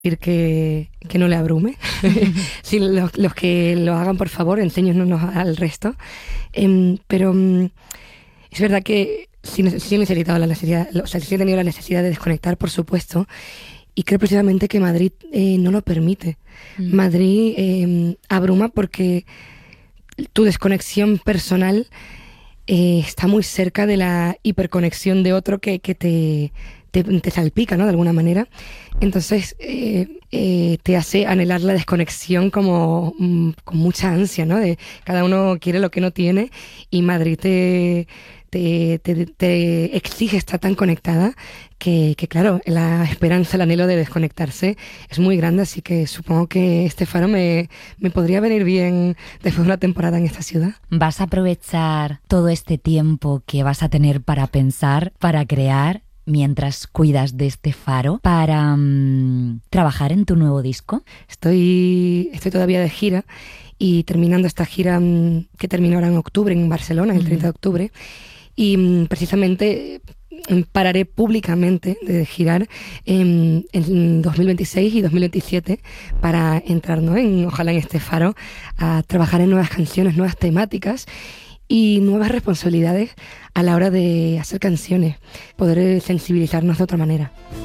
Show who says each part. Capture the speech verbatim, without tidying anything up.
Speaker 1: decir que, que no le abrume. Sí, los, los que lo hagan, por favor, enséñenos al resto. Eh, pero um, es verdad que sí, sí he necesitado la necesidad, o sea, sí he tenido la necesidad de desconectar, por supuesto, y creo precisamente que Madrid eh, no lo permite. Mm. Madrid eh, abruma porque tu desconexión personal eh, está muy cerca de la hiperconexión de otro que, que te, te, te salpica, ¿no? De alguna manera. Entonces eh, eh, te hace anhelar la desconexión como mm, con mucha ansia, ¿no? De cada uno quiere lo que no tiene y Madrid te, te, te, te exige estar tan conectada que, que, claro, la esperanza, el anhelo de desconectarse es muy grande, así que supongo que este faro me, me podría venir bien después de una temporada en esta ciudad.
Speaker 2: ¿Vas a aprovechar todo este tiempo que vas a tener para pensar, para crear, mientras cuidas de este faro, para um, trabajar en tu nuevo disco?
Speaker 1: Estoy, estoy todavía de gira y terminando esta gira um, que terminó ahora en octubre en Barcelona, el treinta de octubre, y um, precisamente pararé públicamente de girar en, en dos mil veintiséis y dos mil veintisiete para entrar, ¿no? en, ojalá en este faro a trabajar en nuevas canciones, nuevas temáticas y nuevas responsabilidades a la hora de hacer canciones, poder sensibilizarnos de otra manera.